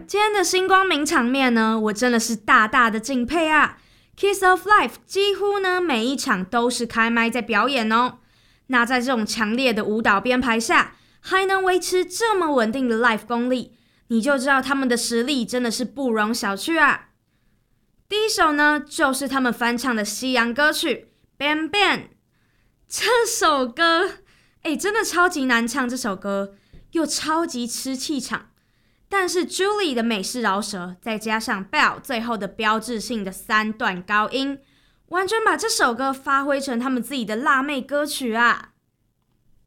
今天的星光名场面呢，我真的是大大的敬佩啊。Kiss of Life 几乎呢每一场都是开麦在表演哦。那在这种强烈的舞蹈编排下，还能维持这么稳定的 live 功力，你就知道他们的实力真的是不容小觑啊。第一首呢，就是他们翻唱的西洋歌曲 Bam Bam。 这首歌真的超级难唱，这首歌又超级吃气场，但是 Julie 的美式饶舌再加上 Bell 最后的标志性的3段高音，完全把这首歌发挥成他们自己的辣妹歌曲啊。